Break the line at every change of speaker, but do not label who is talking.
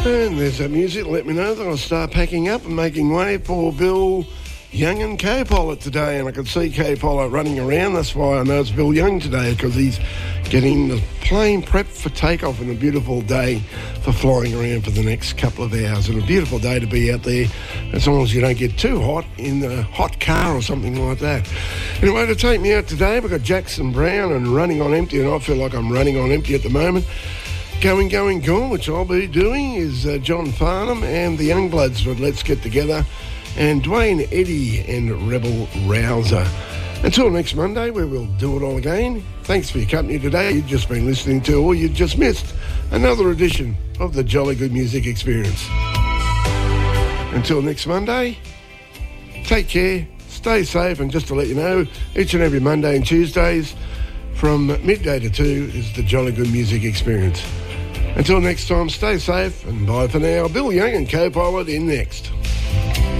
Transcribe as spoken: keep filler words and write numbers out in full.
And there's that music. Let me know that I'll start packing up and making way for Bill Young and K-Pilot today. And I can see K-Pilot running around. That's why I know it's Bill Young today, because he's getting the plane prepped for takeoff in a beautiful day for flying around for the next couple of hours. And a beautiful day to be out there, as long as you don't get too hot in the hot car or something like that. Anyway, to take me out today, we've got Jackson Browne and Running on Empty, and I feel like I'm running on empty at the moment. Going, going, gone, which I'll be doing, is uh, John Farnham and the Youngbloods with Let's Get Together, and Dwayne Eddy and Rebel Rouser. Until next Monday, where we'll do it all again. Thanks for your company today. You've just been listening to, or you just missed, another edition of the Jolly Good Music Experience. Until next Monday, take care, stay safe, and just to let you know, each and every Monday and Tuesdays from midday to two is the Jolly Good Music Experience. Until next time, stay safe, and bye for now. Bill Young and Co-Pilot in next.